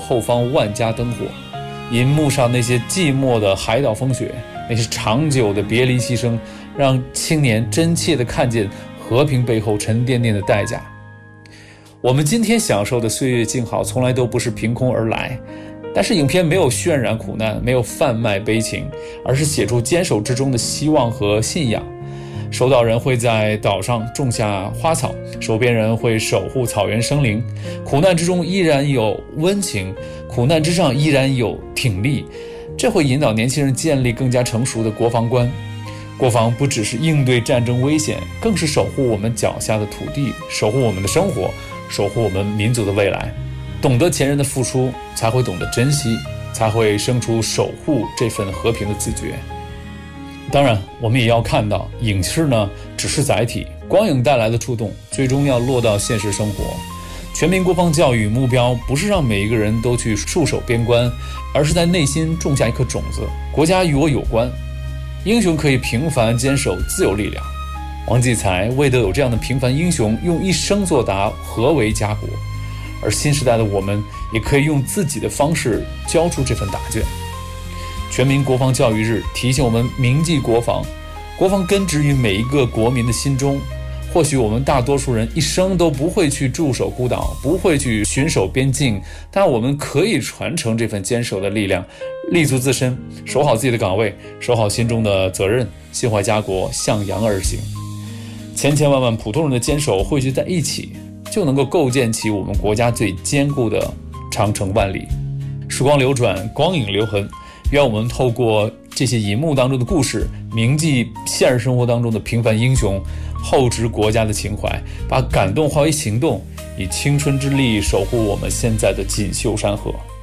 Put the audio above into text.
后方万家灯火，银幕上那些寂寞的海岛风雪，那些长久的别离牺牲，让青年真切地看见和平背后沉甸甸的代价。我们今天享受的岁月静好从来都不是凭空而来，但是影片没有渲染苦难，没有贩卖悲情，而是写出坚守之中的希望和信仰。守岛人会在岛上种下花草，守边人会守护草原生灵。苦难之中依然有温情，苦难之上依然有挺力，这会引导年轻人建立更加成熟的国防观。国防不只是应对战争危险，更是守护我们脚下的土地，守护我们的生活，守护我们民族的未来。懂得前人的付出，才会懂得珍惜，才会生出守护这份和平的自觉。当然，我们也要看到，影视呢只是载体，光影带来的触动，最终要落到现实生活。全民国防教育目标不是让每一个人都去戍守边关，而是在内心种下一颗种子。国家与我有关，英雄可以平凡坚守自有力量。王继才为得有这样的平凡英雄，用一生作答，何为家国？而新时代的我们，也可以用自己的方式交出这份答卷。全民国防教育日提醒我们铭记国防，国防根植于每一个国民的心中。或许我们大多数人一生都不会去驻守孤岛，不会去巡守边境，但我们可以传承这份坚守的力量，立足自身，守好自己的岗位，守好心中的责任，心怀家国，向阳而行。千千万万普通人的坚守汇聚在一起，就能够构建起我们国家最坚固的长城万里。时光流转，光影留痕，愿我们透过这些银幕当中的故事，铭记现实生活当中的平凡英雄，厚植国家的情怀，把感动化为行动，以青春之力守护我们现在的锦绣山河。